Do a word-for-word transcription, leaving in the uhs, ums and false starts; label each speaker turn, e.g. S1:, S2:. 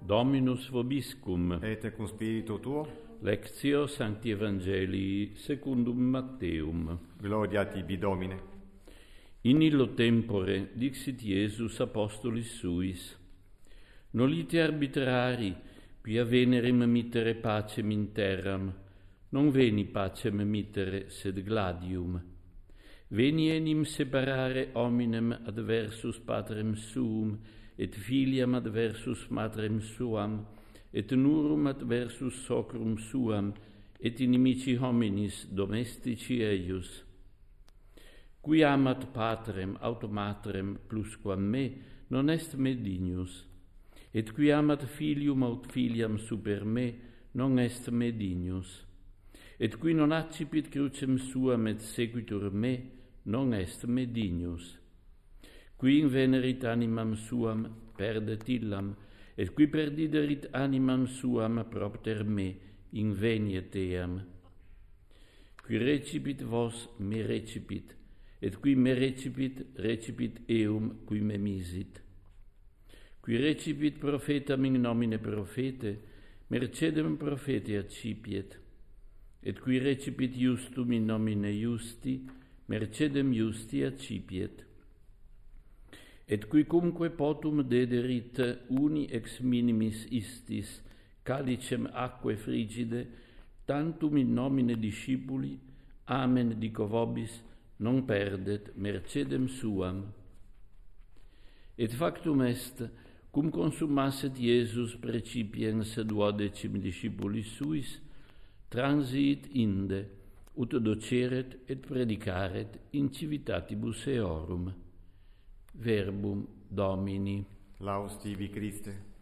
S1: Dominus vobiscum.
S2: Et cum spiritu tuo.
S1: Lectio Sancti Evangelii secundum Matteum.
S2: Gloria tibi, Domine.
S1: In illo tempore dixit Iesus apostolis suis: Nolite arbitrari, quia venerem mittere pacem in terram, non veni pacem mittere, sed gladium. Veni enim separare hominem adversus patrem suum, et filiam adversus matrem suam, et nurum adversus socrum suam, et inimici hominis domestici eius. Qui amat patrem aut matrem plusquam me, non est me dignus, et qui amat filium aut filiam super me, non est me dignus, et qui non accipit crucem suam et sequitur me, non est me dignus. Qui invenerit animam suam, perdet illam, et qui perdiderit animam suam propter me, inveniet eam. Qui recipit vos, me recipit, et qui me recipit, recipit eum qui me misit. Qui recipit prophetam in nomine profete, mercedem profete accipiet, et qui recipit justum in nomine justi, mercedem justi accipiet. Et qui cumque potum dederit uni ex minimis istis calicem aquae frigide, tantum in nomine discipuli, amen dico vobis, non perdet mercedem suam. Et factum est, cum consummasset Iesus precipiens duodecim discipulis suis, transiit inde, ut doceret et predicaret in civitatibus eorum. Verbum Domini.
S2: Laus tibi, Christe.